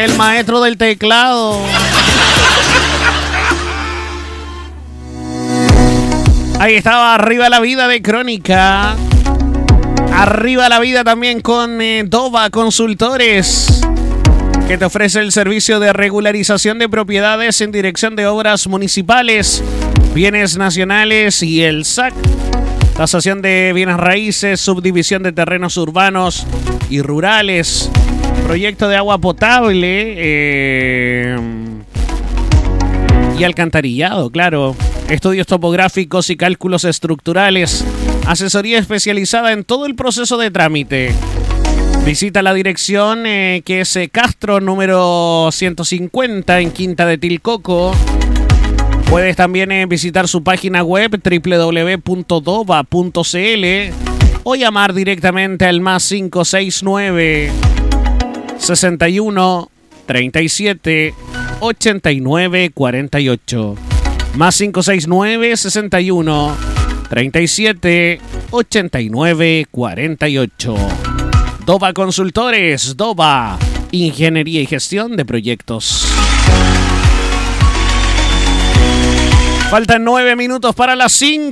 El maestro del teclado. Ahí estaba Arriba la Vida de Crónica. Arriba la Vida también con Dova Consultores, que te ofrece el servicio de regularización de propiedades en dirección de obras municipales, bienes nacionales y el SAC. Tasación de bienes raíces, subdivisión de terrenos urbanos y rurales, proyecto de agua potable y alcantarillado, claro. Estudios topográficos y cálculos estructurales. Asesoría especializada en todo el proceso de trámite. Visita la dirección que es Castro número 150 en Quinta de Tilcoco. Puedes también visitar su página web www.dova.cl o llamar directamente al más 569 61 37 89 48. Más 569 61 37 89 48. Dova Consultores, Dova, Ingeniería y Gestión de Proyectos. Faltan 9 minutos para las 5.